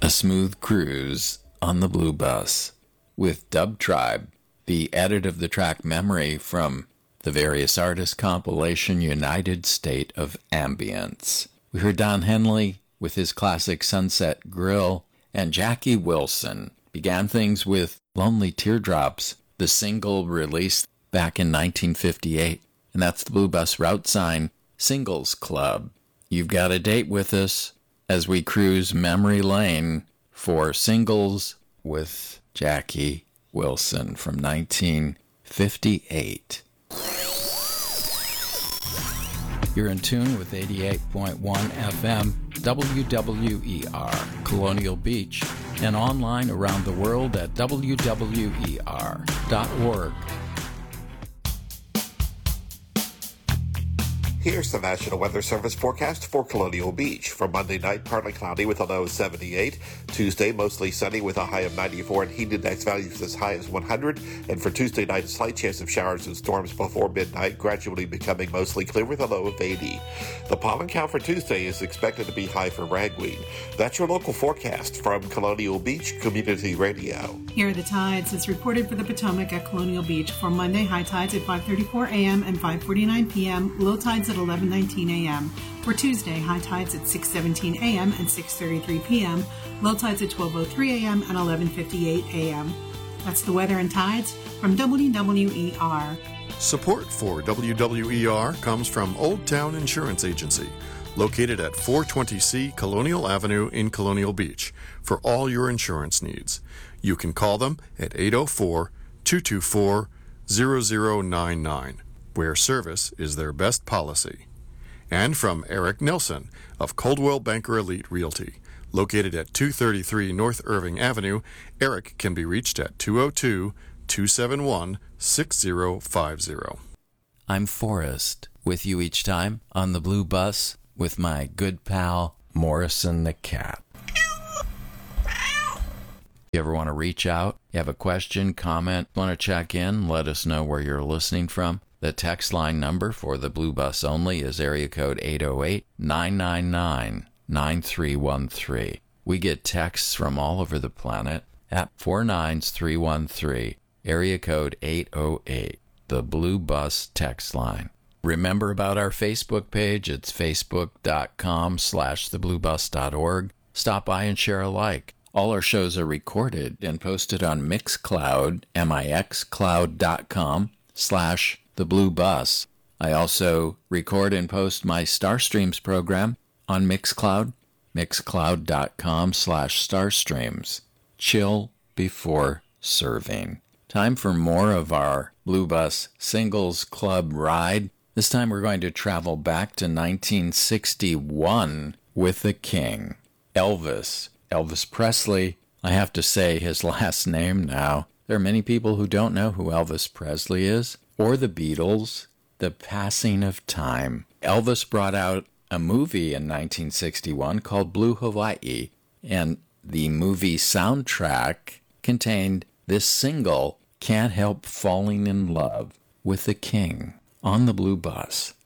A smooth cruise on the Blue Bus with Dub Tribe, the edit of the track Memory from the Various Artists compilation United State of Ambience. We heard Don Henley with his classic Sunset Grill, and Jackie Wilson began things with Lonely Teardrops, the single released back in 1958, and that's the Blue Bus Route Sign Singles Club. You've got a date with us as we cruise memory lane for singles with Jackie Wilson from 1958. You're in tune with 88.1 FM WWER, Colonial Beach, and online around the world at WWER.org. Here's the National Weather Service forecast for Colonial Beach. For Monday night, partly cloudy with a low of 78. Tuesday, mostly sunny with a high of 94 and heat index values as high as 100. And for Tuesday night, a slight chance of showers and storms before midnight, gradually becoming mostly clear with a low of 80. The pollen count for Tuesday is expected to be high for ragweed. That's your local forecast from Colonial Beach Community Radio. Here are the tides as reported for the Potomac at Colonial Beach. For Monday, high tides at 5:34 a.m. and 5:49 p.m., low tides at 11:19 a.m. For Tuesday, high tides at 6:17 a.m. and 6:33 p.m., low tides at 12:03 a.m. and 11:58 a.m. That's the weather and tides from WWER. Support for WWER comes from Old Town Insurance Agency, located at 420C Colonial Avenue in Colonial Beach, for all your insurance needs. You can call them at 804-224-0099. where service is their best policy. And from Eric Nelson of Coldwell Banker Elite Realty. Located at 233 North Irving Avenue, Eric can be reached at 202-271-6050. I'm Forrest, with you each time on the Blue Bus with my good pal Morrison the Cat. You ever want to reach out? You have a question, comment, want to check in, let us know where you're listening from? The text line number for the Blue Bus only is area code 808-999-9313. We get texts from all over the planet at 49313, area code 808, the Blue Bus text line. Remember about our Facebook page. It's facebook.com/thebluebus.org. Stop by and share a like. All our shows are recorded and posted on Mixcloud, mixcloud.com/The Blue Bus. I also record and post my Starstreams program on Mixcloud, mixcloud.com/Starstreams. Chill before serving. Time for more of our Blue Bus Singles Club ride. This time we're going to travel back to 1961 with the King, Elvis Presley. I have to say his last name now. There are many people who don't know who Elvis Presley is, or the Beatles, The Passing of Time. Elvis brought out a movie in 1961 called Blue Hawaii, and the movie soundtrack contained this single, Can't Help Falling in Love with the King, on the Blue Bus.